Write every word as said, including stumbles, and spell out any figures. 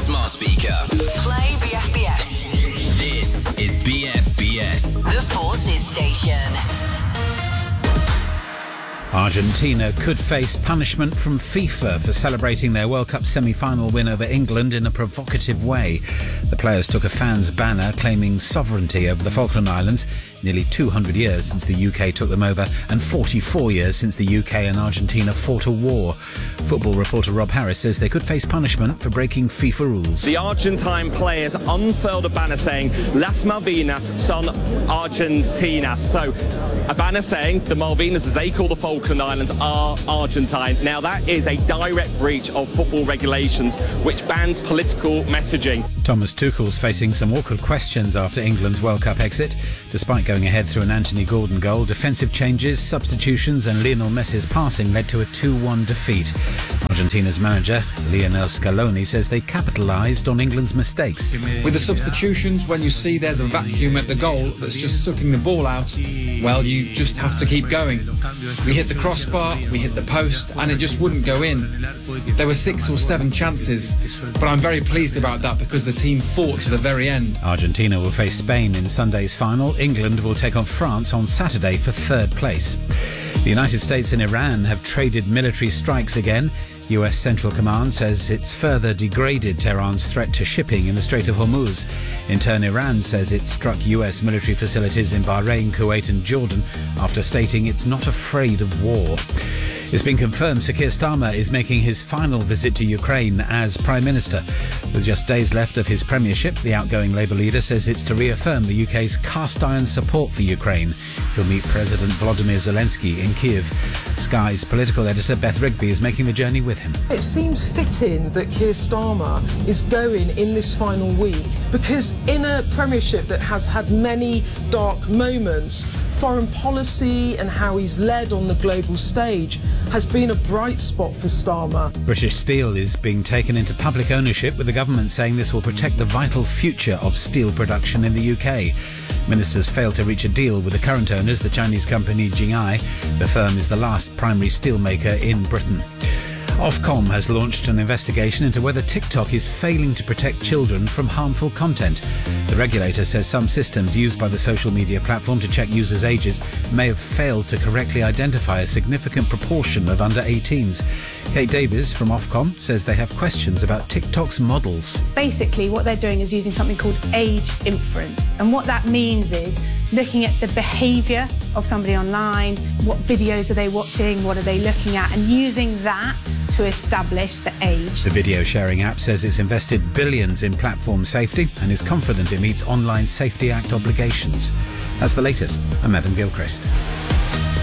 smart speaker. Play B F B S. This is B F B S. The Forces Station. Argentina could face punishment from FIFA for celebrating their World Cup semi-final win over England in a provocative way. The players took a fan's banner claiming sovereignty over the Falkland Islands, nearly two hundred years since the U K took them over and forty-four years since the U K and Argentina fought a war. Football reporter Rob Harris says they could face punishment for breaking FIFA rules. The Argentine players unfurled a banner saying Las Malvinas son Argentinas. So a banner saying the Malvinas, as they call the Falkland Islands, are Argentine. Now that is a direct breach of football regulations which bans political messaging. Thomas Tuchel's facing some awkward questions after England's World Cup exit. Despite going ahead through an Anthony Gordon goal, defensive changes, substitutions and Lionel Messi's passing led to a two one defeat. Argentina's manager, Lionel Scaloni, says they capitalised on England's mistakes. With the substitutions, when you see there's a vacuum at the goal that's just sucking the ball out, well, you just have to keep going. We hit the crossbar, we hit the post, and it just wouldn't go in. There were six or seven chances, but I'm very pleased about that because the team fought to the very end. Argentina will face Spain in Sunday's final. England will take on France on Saturday for third place. The United States and Iran have traded military strikes again. U S Central Command says it's further degraded Tehran's threat to shipping in the Strait of Hormuz. In turn, Iran says it struck U S military facilities in Bahrain, Kuwait and Jordan after stating it's not afraid of war. It's been confirmed Sir Keir Starmer is making his final visit to Ukraine as Prime Minister. With just days left of his premiership, the outgoing Labour leader says it's to reaffirm the U K's cast-iron support for Ukraine. He'll meet President Volodymyr Zelensky in Kiev. Sky's political editor Beth Rigby is making the journey with him. It seems fitting that Keir Starmer is going in this final week because in a premiership that has had many dark moments, foreign policy and how he's led on the global stage has been a bright spot for Starmer. British Steel is being taken into public ownership, with the government saying this will protect the vital future of steel production in the U K. Ministers failed to reach a deal with the current owners, the Chinese company Jinghai. The firm is the last primary steel maker in Britain. Ofcom has launched an investigation into whether TikTok is failing to protect children from harmful content. The regulator says some systems used by the social media platform to check users' ages may have failed to correctly identify a significant proportion of under eighteens. Kate Davies from Ofcom says they have questions about TikTok's models. Basically, what they're doing is using something called age inference. And what that means is looking at the behaviour of somebody online, what videos are they watching, what are they looking at, and using that to establish the age. The video sharing app says it's invested billions in platform safety and is confident it meets Online Safety Act obligations. That's the latest. I'm Adam Gilchrist.